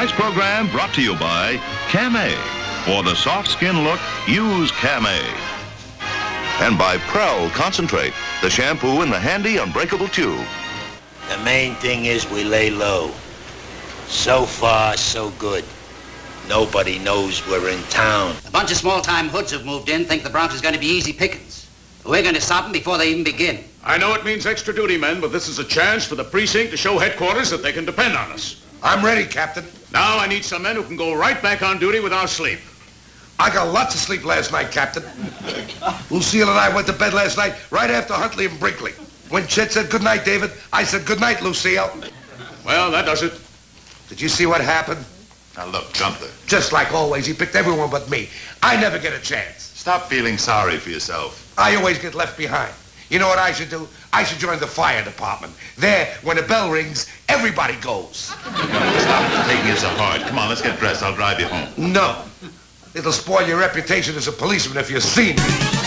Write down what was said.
Tonight's program brought to you by Cam-A. For the soft skin look, use Cam-A. And by Prel Concentrate, the shampoo in the handy unbreakable tube. The main thing is we lay low. So far, so good. Nobody knows we're in town. A bunch of small-time hoods have moved in, think the Bronx is going to be easy pickings. We're going to stop them before they even begin. I know it means extra duty, men, but this is a chance for the precinct to show headquarters that they can depend on us. I'm ready, Captain. Now I need some men who can go right back on duty without sleep. I got lots of sleep last night, Captain. Lucille and I went to bed last night right after Huntley and Brinkley. When Chet said good night, David, I said good night, Lucille. Well, that does it. Did you see what happened? Now look, Gunther, Just like always, he picked everyone but me. I never get a chance. stop feeling sorry for yourself. I always get left behind. You know what I should do? I should join the fire department. There, when the bell rings, everybody goes. Stop taking it so hard. Come on, let's get dressed. I'll drive you home. No. It'll spoil your reputation as a policeman if you see me.